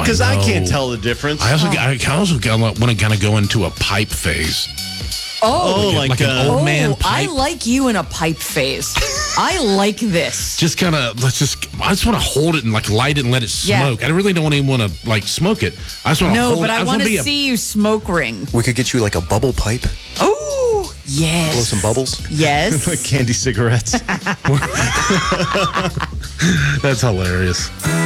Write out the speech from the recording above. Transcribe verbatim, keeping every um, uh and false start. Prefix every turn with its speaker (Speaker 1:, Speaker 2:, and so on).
Speaker 1: Because I,
Speaker 2: know.
Speaker 1: can't tell the difference.
Speaker 2: I also, I also want to kind of go into a pipe phase.
Speaker 3: Oh,
Speaker 1: Oh, like,
Speaker 2: like an
Speaker 1: uh,
Speaker 2: old man
Speaker 3: oh, I
Speaker 2: pipe.
Speaker 3: like you in a pipe phase. I like this.
Speaker 2: Just kind of, let's just, I just want to hold it and like light it and let it
Speaker 3: Yeah.
Speaker 2: smoke. I really don't even want to like smoke it. I just want to
Speaker 3: No,
Speaker 2: hold
Speaker 3: but
Speaker 2: it.
Speaker 3: I
Speaker 2: just
Speaker 3: want
Speaker 2: wanna
Speaker 3: to
Speaker 2: be a-
Speaker 3: see you smoke ring.
Speaker 4: We could get you like a bubble pipe,
Speaker 3: Oh,
Speaker 4: blow
Speaker 3: yes.
Speaker 4: some bubbles.
Speaker 3: Yes.
Speaker 1: candy cigarettes.
Speaker 2: That's hilarious.